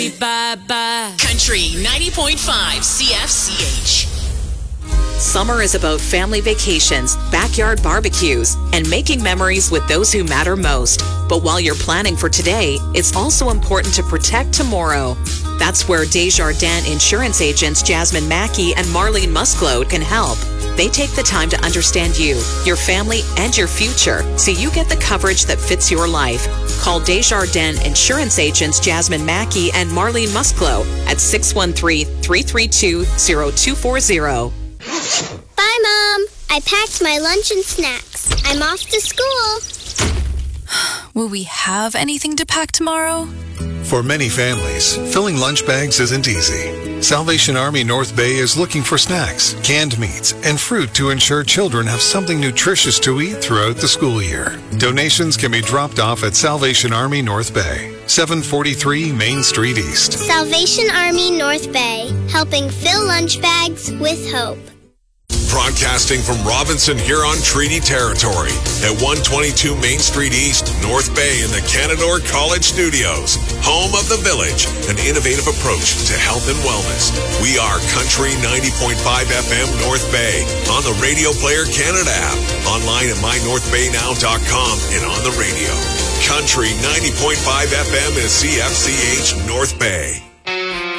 bye-bye. Country 90.5 CFCH. Summer is about family vacations, backyard barbecues, and making memories with those who matter most. But while you're planning for today, it's also important to protect tomorrow. That's where Desjardins insurance agents Jasmine Mackey and Marlene Musclo can help. They take the time to understand you, your family, and your future so you get the coverage that fits your life. Call Desjardins insurance agents Jasmine Mackey and Marlene Musclo at 613-332-0240. Bye, Mom. I packed my lunch and snacks. I'm off to school. Will we have anything to pack tomorrow? For many families, filling lunch bags isn't easy. Salvation Army North Bay is looking for snacks, canned meats, and fruit to ensure children have something nutritious to eat throughout the school year. Donations can be dropped off at Salvation Army North Bay, 743 Main Street East. Salvation Army North Bay, helping fill lunch bags with hope. Broadcasting from Robinson Huron Treaty Territory at 122 Main Street East, North Bay in the Canadore College Studios. Home of the Village, an innovative approach to health and wellness. We are Country 90.5 FM North Bay on the Radio Player Canada app, online at mynorthbaynow.com and on the radio. Country 90.5 FM is CFCH North Bay.